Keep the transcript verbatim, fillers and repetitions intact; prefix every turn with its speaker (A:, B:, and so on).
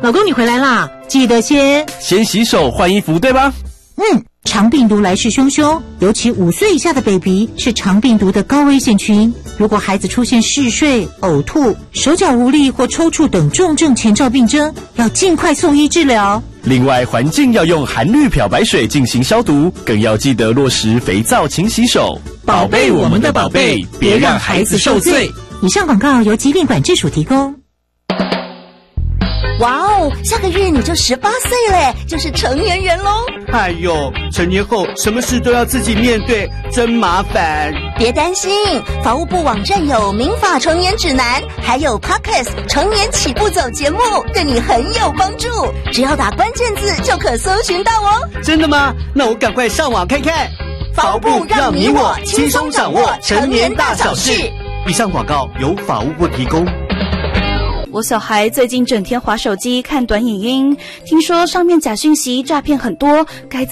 A: 老公，你回来啦，记得先
B: 先洗手换衣服，对吧？
A: 嗯，肠病毒来势汹汹，尤其五岁以下的 baby 是肠病毒的高危险群。如果孩子出现嗜睡、呕吐、手脚无力或抽搐等重症前兆病征，要尽快送医治疗。
B: 另外，环境要用含氯漂白水进行消毒，更要记得落实肥皂勤洗手，宝贝我们的宝贝，别让孩子受罪。
A: 以上广告由疾病管制署提供。
C: 哇哦，下个月你就十八岁嘞，就是成年人喽！
D: 哎呦，成年后什么事都要自己面对，真麻烦。
C: 别担心，法务部网站有民法成年指南，还有 Podcast 成年起步走节目，对你很有帮助。只要打关键字就可搜寻到哦。
D: 真的吗？那我赶快上网看看。
C: 法务部让你我轻松掌握成年大小事。
D: 以上广告由法务部提供。
E: 我小孩最近整天滑手机看短影音，听说上面假讯息诈骗很多，该